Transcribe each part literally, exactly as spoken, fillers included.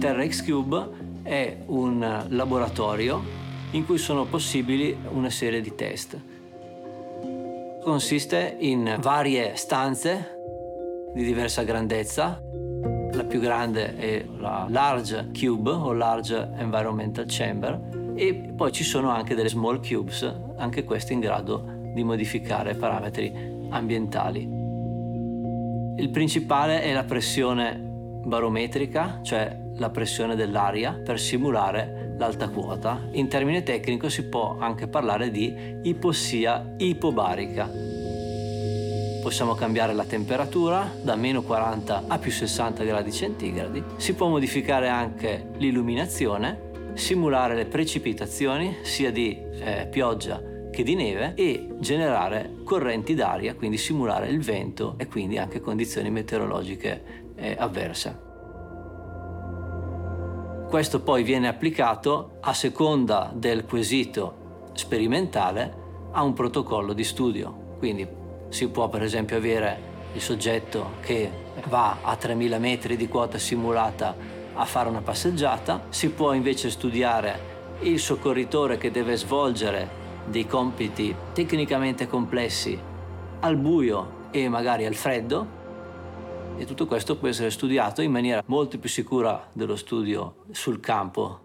Terra X Cube è un laboratorio in cui sono possibili una serie di test. Consiste in varie stanze di diversa grandezza. La più grande è la Large Cube o Large Environmental Chamber e poi ci sono anche delle Small Cubes, anche queste in grado di modificare parametri ambientali. Il principale è la pressione barometrica, cioè la pressione dell'aria, per simulare l'alta quota. In termine tecnico si può anche parlare di ipossia ipobarica. Possiamo cambiare la temperatura da meno quaranta a più sessanta gradi centigradi. Si può modificare anche l'illuminazione, simulare le precipitazioni sia di eh, pioggia che di neve e generare correnti d'aria, quindi simulare il vento e quindi anche condizioni meteorologiche eh, avverse. Questo poi viene applicato a seconda del quesito sperimentale a un protocollo di studio. Quindi si può per esempio avere il soggetto che va a tremila metri di quota simulata a fare una passeggiata, si può invece studiare il soccorritore che deve svolgere dei compiti tecnicamente complessi al buio e magari al freddo, e tutto questo può essere studiato in maniera molto più sicura dello studio sul campo.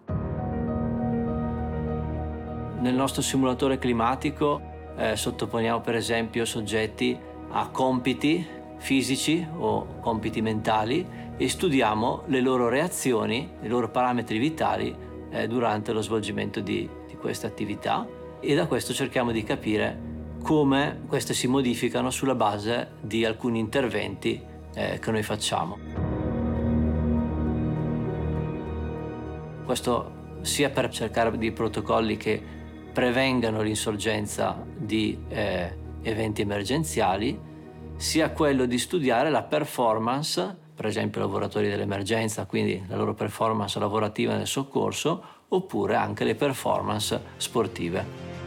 Nel nostro simulatore climatico eh, sottoponiamo per esempio soggetti a compiti fisici o compiti mentali e studiamo le loro reazioni, i loro parametri vitali eh, durante lo svolgimento di, di queste attività, e da questo cerchiamo di capire come queste si modificano sulla base di alcuni interventi eh, che noi facciamo. Questo sia per cercare di protocolli che prevengano l'insorgenza di eh, eventi emergenziali, sia quello di studiare la performance, per esempio i lavoratori dell'emergenza, quindi la loro performance lavorativa nel soccorso, oppure anche le performance sportive.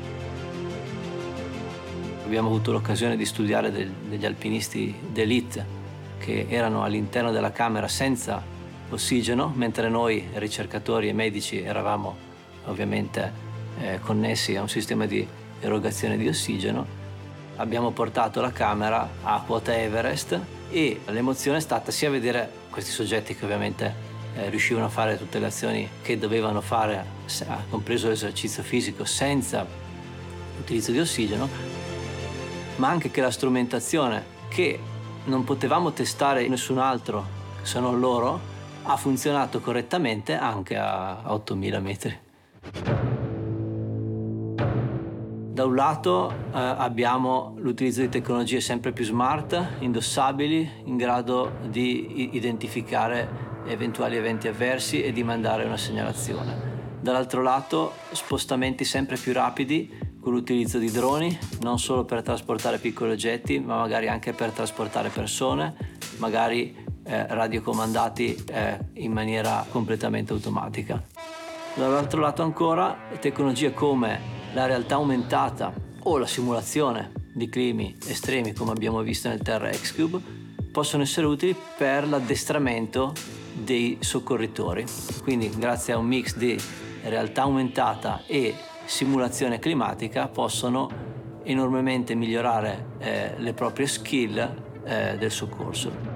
Abbiamo avuto l'occasione di studiare del, degli alpinisti d'élite che erano all'interno della camera senza ossigeno, mentre noi ricercatori e medici eravamo ovviamente eh, connessi a un sistema di erogazione di ossigeno. Abbiamo portato la camera a quota Everest e l'emozione è stata sia vedere questi soggetti che ovviamente eh, riuscivano a fare tutte le azioni che dovevano fare, compreso l'esercizio fisico, senza l'utilizzo di ossigeno, ma anche che la strumentazione che non potevamo testare nessun altro se non loro ha funzionato correttamente anche a ottomila metri. Da un lato eh, abbiamo l'utilizzo di tecnologie sempre più smart, indossabili, in grado di identificare eventuali eventi avversi e di mandare una segnalazione. Dall'altro lato spostamenti sempre più rapidi con l'utilizzo di droni, non solo per trasportare piccoli oggetti, ma magari anche per trasportare persone, magari eh, radiocomandati eh, in maniera completamente automatica. Dall'altro lato ancora tecnologie come la realtà aumentata o la simulazione di climi estremi, come abbiamo visto nel Terra X Cube, possono essere utili per l'addestramento dei soccorritori. Quindi grazie a un mix di realtà aumentata e simulazione climatica possono enormemente migliorare eh, le proprie skill eh, del soccorso.